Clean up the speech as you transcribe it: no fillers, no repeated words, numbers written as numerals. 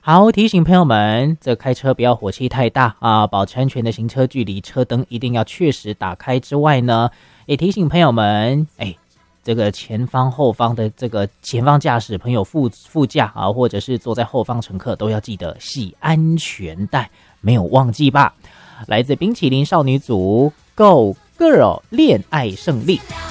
好，提醒朋友们，这开车不要火气太大啊，保持安全的行车距离，车灯一定要确实打开之外呢，也提醒朋友们，这个前方后方的这个前方驾驶朋友副驾啊，或者是坐在后方乘客都要记得系安全带，没有忘记吧？来自冰淇淋少女组 Go Girl 恋爱胜利。